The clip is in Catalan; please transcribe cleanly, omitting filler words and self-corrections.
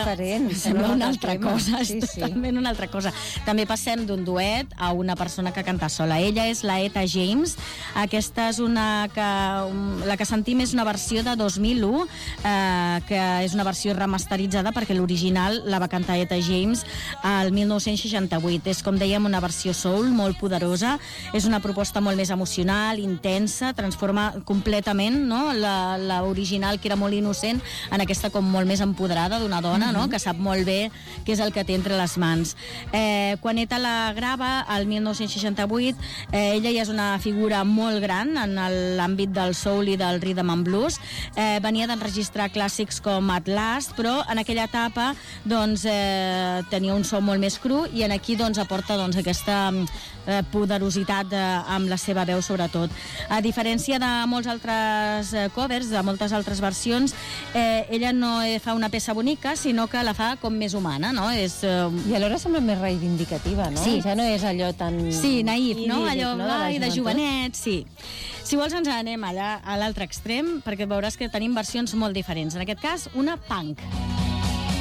diferent. Sembla una altra cosa, sí, és totalment una altra cosa. També passem d'un duet a una persona que canta sola. Ella és la Etta James. Aquesta és la que sentim és una versió de 2001, que és una versió remasteritzada perquè l'original la va cantar Etta James al 1968. És, com dèiem, una versió soul molt poderosa. És una proposta molt més emocional, intensa, transforma completament, no, l'original, que era molt innocent, en aquesta com molt més empoderada d'una dona, no, que sap molt bé què és el que té entre les mans. Quan Etta la grava, al 1968, ella ja és una figura molt gran en l'àmbit del soul i del rhythm and blues. Venia d'enregistrar clàssics com At Last, però en aquella etapa doncs, tenia un so molt més cru, i en aquí doncs, aporta doncs, aquesta poderositat amb la seva veu, sobretot. A diferència de molts altres covers, de moltes altres versions, ella no fa una peça bonica, sinó que la fa com més humana, no? I alhora sembla més reivindicativa, no? Sí. Ja no és allò tan... Sí, naïf, no? idíl·lic, Allò de jovenet, sí. Si vols ens anem allà a l'altre extrem, perquè veuràs que tenim versions molt diferents. En aquest cas, una punk.